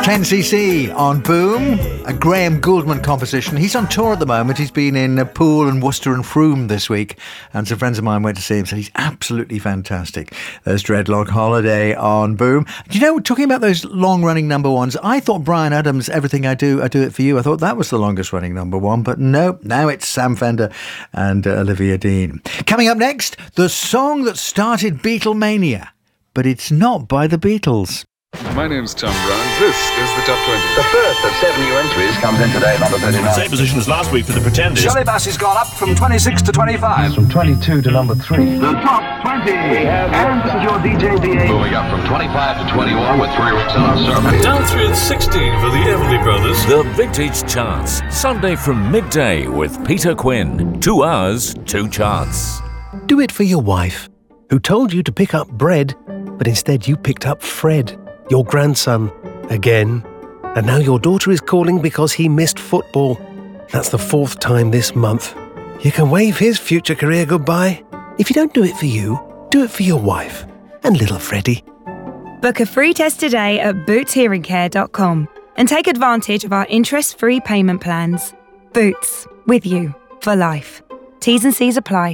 10cc on Boom, a Graham Gouldman composition. He's on tour at the moment. He's been in Poole and Worcester and Frome this week, and some friends of mine went to see him, so he's absolutely fantastic. There's Dreadlock Holiday on Boom. Do you know, talking about those long-running number ones, I thought Bryan Adams' Everything I Do It For You. I thought that was the longest-running number one, but no, now it's Sam Fender and Olivia Dean. Coming up next, the song that started Beatlemania, but it's not by the Beatles. My name's Tom Brown. This is the Top 20. The first of 7 new entries comes in today, number 39. Same position as last week for the Pretenders. Shirley Bassey's gone up from 26 to 25. From 22 to number 3. The Top 20. And this is your DJ DA. Moving up from 25 to 21 with 3 weeks on service. Down 3 and 16 for the Everly Brothers. The Vintage Charts, Sunday from midday with Peter Quinn. 2 hours, 2 charts. Do it for your wife, who told you to pick up bread, but instead you picked up Fred, your grandson, again. And now your daughter is calling because he missed football. That's the 4th time this month. You can wave his future career goodbye. If you don't do it for you, do it for your wife and little Freddie. Book a free test today at bootshearingcare.com and take advantage of our interest-free payment plans. Boots, with you for life. T's and C's apply.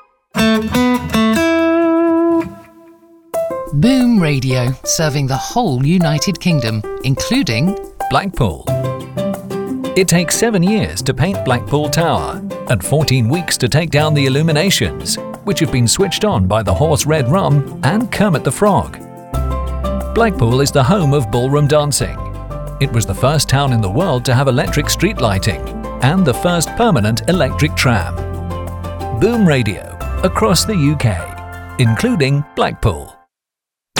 Boom Radio, serving the whole United Kingdom, including Blackpool. It takes 7 years to paint Blackpool Tower and 14 weeks to take down the illuminations, which have been switched on by the Horse Red Rum and Kermit the Frog. Blackpool is the home of ballroom dancing. It was the first town in the world to have electric street lighting and the first permanent electric tram. Boom Radio, across the UK, including Blackpool.